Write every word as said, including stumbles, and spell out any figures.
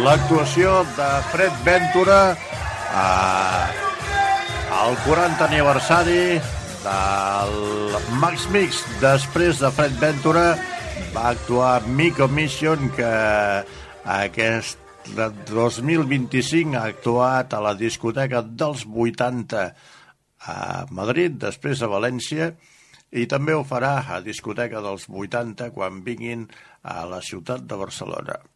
l'actuació de Fred Ventura al quaranta aniversari del Max Mix. Després de Fred Ventura va actuar Miko Mission, que aquest dos mil vint-i-cinc ha actuat a la discoteca dels vuitanta a Madrid, després a València, i també ho farà a discoteca dels vuitanta quan vinguin a la ciutat de Barcelona.